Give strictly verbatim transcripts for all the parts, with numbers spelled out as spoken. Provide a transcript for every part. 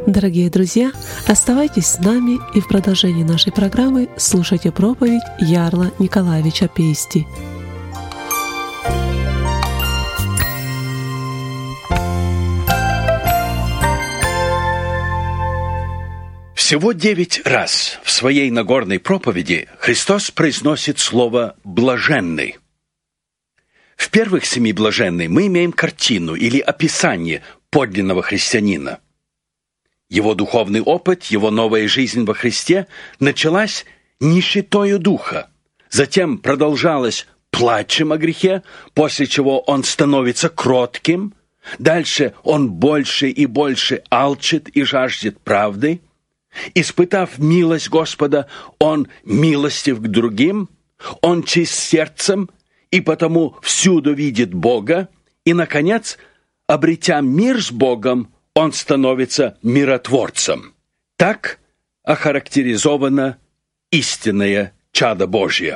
Дорогие друзья, оставайтесь с нами и в продолжении нашей программы слушайте проповедь Ярла Николаевича Пейсти. Всего девять раз в своей Нагорной проповеди Христос произносит слово «блаженный». В первых семи блаженный мы имеем картину или описание подлинного христианина. Его духовный опыт, его новая жизнь во Христе началась нищетою духа, затем продолжалась плачем о грехе, после чего он становится кротким, дальше он больше и больше алчит и жаждет правды. Испытав милость Господа, он милостив к другим, он чист сердцем и потому всюду видит Бога, и, наконец, обретя мир с Богом, он становится миротворцем. Так охарактеризовано истинное чадо Божье.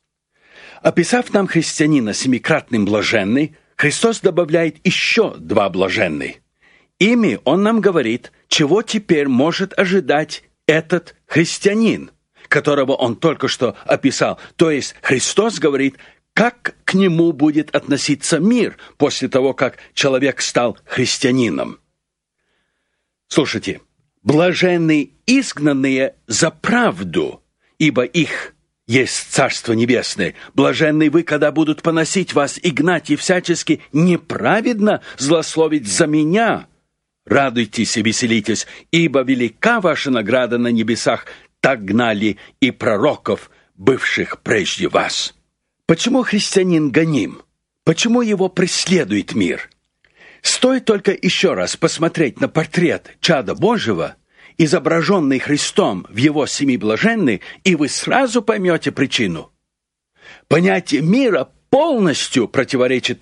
Описав нам христианина семикратным блаженный, Христос добавляет еще два блаженный. Ими он нам говорит, чего теперь может ожидать этот христианин, которого он только что описал. То есть Христос говорит, как к нему будет относиться мир после того, как человек стал христианином. Слушайте, блаженны изгнанные за правду, ибо их есть Царство Небесное. Блаженны вы, когда будут поносить вас и гнать, и всячески неправедно злословить за меня. Радуйтесь и веселитесь, ибо велика ваша награда на небесах, так гнали и пророков, бывших прежде вас. Почему христианин гоним? Почему его преследует мир? Стоит только еще раз посмотреть на портрет чада Божьего, изображенный Христом в его семи блаженных, и вы сразу поймете причину. Понятие мира полностью противоречит